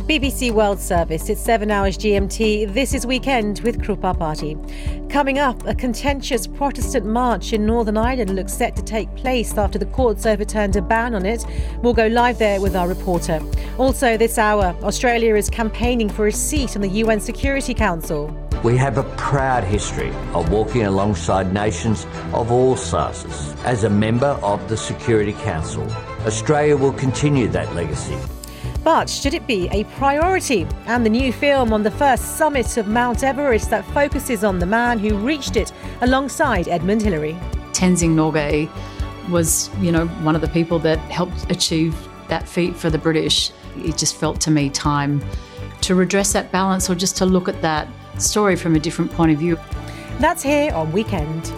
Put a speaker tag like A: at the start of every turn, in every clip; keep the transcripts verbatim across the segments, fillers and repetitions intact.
A: B B C World Service, it's seven hours G M T. This is Weekend with Krupa Party. Coming up, a contentious Protestant march in Northern Ireland looks set to take place after the courts overturned a ban on it. We'll go live there with our reporter. Also this hour, Australia is campaigning for a seat on the U N Security Council.
B: We have a proud history of walking alongside nations of all sizes. As a member of the Security Council, Australia will continue that legacy.
A: But should it be a priority? And the new film on the first summit of Mount Everest that focuses on the man who reached it alongside Edmund Hillary.
C: Tenzing Norgay was, you know, one of the people that helped achieve that feat for the British. It just felt to me time to redress that balance, or just to look at that story from a different point of view.
A: That's here on Weekend.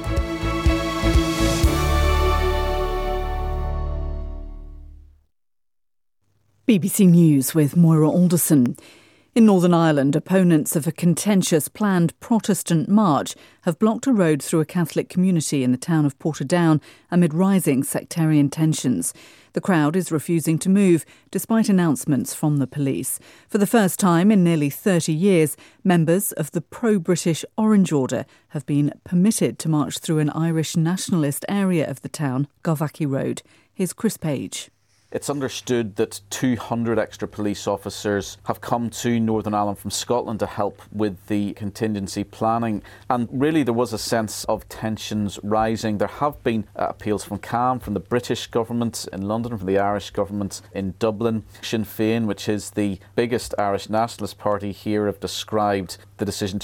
D: B B C News with Moira Alderson. In Northern Ireland, opponents of a contentious planned Protestant march have blocked a road through a Catholic community in the town of Portadown amid rising sectarian tensions. The crowd is refusing to move, despite announcements from the police. For the first time in nearly thirty years, members of the pro-British Orange Order have been permitted to march through an Irish nationalist area of the town, Galvackie Road. Here's Chris Page.
E: It's understood that two hundred extra police officers have come to Northern Ireland from Scotland to help with the contingency planning. And really there was a sense of tensions rising. There have been uh, appeals from C A M, from the British government in London, from the Irish government in Dublin. Sinn Féin, which is the biggest Irish nationalist party here, have described the decision